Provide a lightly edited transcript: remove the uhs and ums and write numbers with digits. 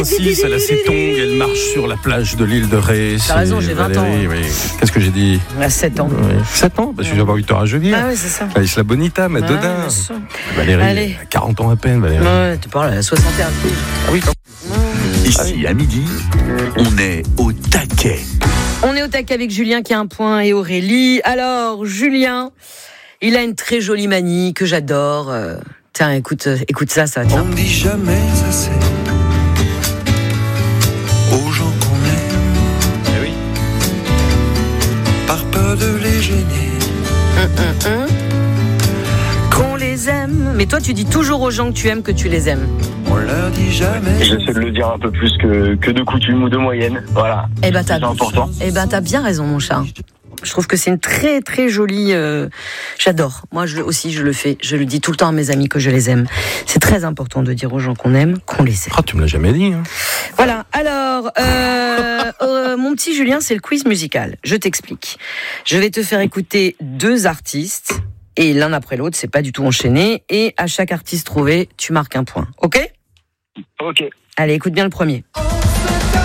6, elle a ses tongs, elle marche sur la plage de l'île de Ré. T'as raison, j'ai 20 ans. Oui. Qu'est-ce que j'ai dit? Elle a 7 ans. Oui. 7 ans? Parce que je vais avoir 8 ans à jeudi. Ah oui, c'est ça. Isla Bonita, ma Dodin. Ouais, Valérie, allez. elle a 40 ans à peine, Valérie. Ouais, tu parles, elle a 61 piges. Ah oui, Ici, à midi, on est au taquet. On est au taquet avec Julien qui a un point et Aurélie. Alors, Julien, il a une très jolie manie que j'adore. Tiens, écoute ça, tiens. On ne dit jamais assez aux gens qu'on aime. Eh oui. Par peur de les gêner. Qu'on les aime. Mais toi, tu dis toujours aux gens que tu aimes que tu les aimes. On leur dit jamais. J'essaie de le dire un peu plus que de coutume ou de moyenne. Voilà. Eh ben, C'est important. t'as bien raison, mon chat. Je trouve que c'est une très très jolie. J'adore. Moi aussi, je le fais. Je le dis tout le temps à mes amis que je les aime. C'est très important de dire aux gens qu'on aime, qu'on les aime. Ah, tu me l'as jamais dit. Hein. Voilà. Alors, mon petit Julien, c'est le quiz musical. Je t'explique. Je vais te faire écouter 2 artistes et l'un après l'autre. C'est pas du tout enchaîné. Et à chaque artiste trouvé, tu marques un point. Ok ? Ok. Allez, écoute bien le premier.